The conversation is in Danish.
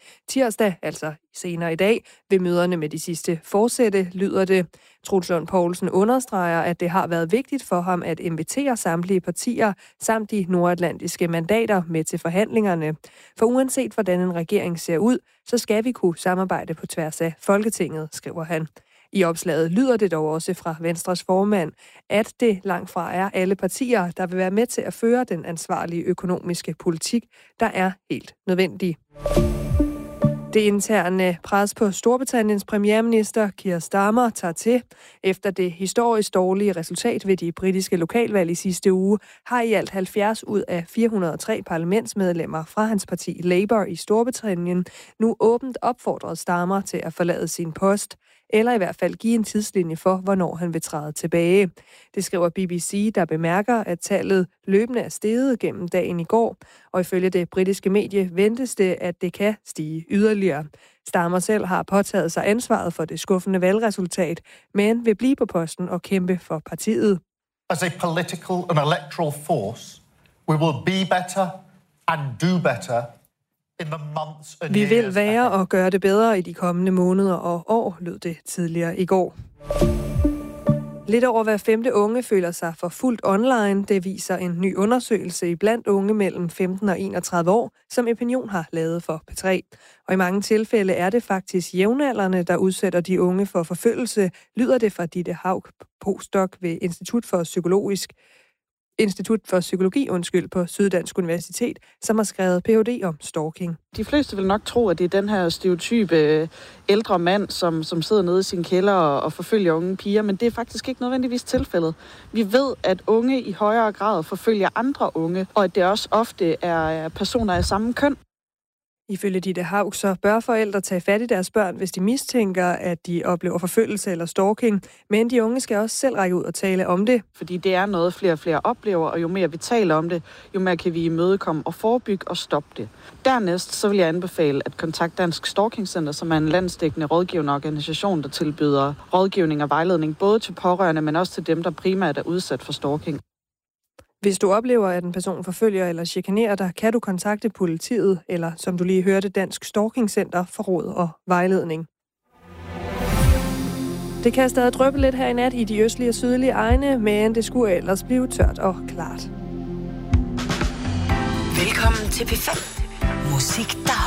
Tirsdag, altså senere i dag, vil møderne med de sidste fortsætte, lyder det. Troels Lund Poulsen understreger, at det har været vigtigt for ham at invitere samtlige partier samt de nordatlantiske mandater med til forhandlingerne. For uanset hvordan en regering ser ud, så skal vi kunne samarbejde på tværs af Folketinget, skriver han. I opslaget lyder det dog også fra Venstres formand, at det langt fra er alle partier, der vil være med til at føre den ansvarlige økonomiske politik, der er helt nødvendig. Det interne pres på Storbritanniens premierminister Keir Starmer tager til. Efter det historisk dårlige resultat ved de britiske lokalvalg i sidste uge, har i alt 70 ud af 403 parlamentsmedlemmer fra hans parti Labour i Storbritannien nu åbent opfordret Starmer til at forlade sin post, eller i hvert fald give en tidslinje for, hvornår han vil træde tilbage. Det skriver BBC, der bemærker, at tallet løbende er steget gennem dagen i går, og ifølge det britiske medie ventes det, at det kan stige yderligere. Starmer selv har påtaget sig ansvaret for det skuffende valgresultat, men vil blive på posten og kæmpe for partiet. As a political and electoral force, we will be better and do better. Vi vil være og gøre det bedre i de kommende måneder og år, lød det tidligere i går. Lidt over hver 5. unge føler sig forfulgt online. Det viser en ny undersøgelse i blandt unge mellem 15 og 31 år, som Opinion har lavet for P3. Og i mange tilfælde er det faktisk jævnaldrende, der udsætter de unge for forfølgelse, lyder det fra Ditte Haug, postdoc ved Institut for Psykologi på Syddansk Universitet, som har skrevet Ph.D. om stalking. De fleste vil nok tro, at det er den her stereotype ældre mand, som sidder nede i sin kælder og forfølger unge piger, men det er faktisk ikke nødvendigvis tilfældet. Vi ved, at unge i højere grad forfølger andre unge, og at det også ofte er personer af samme køn. Ifølge Ditte Haug, så bør forældre tage fat i deres børn, hvis de mistænker, at de oplever forfølgelse eller stalking. Men de unge skal også selv række ud og tale om det. Fordi det er noget, flere og flere oplever, og jo mere vi taler om det, jo mere kan vi imødekomme og forebygge og stoppe det. Dernæst så vil jeg anbefale at kontakte Dansk Stalking Center, som er en landsdækkende rådgivende organisation, der tilbyder rådgivning og vejledning både til pårørende, men også til dem, der primært er udsat for stalking. Hvis du oplever, at en person forfølger eller chikanerer dig, kan du kontakte politiet, eller som du lige hørte, Dansk Stalking Center for råd og vejledning. Det kan stadig dryppe lidt her i nat i de østlige og sydlige egne, men det skulle ellers blive tørt og klart. Velkommen til P5. Musik, der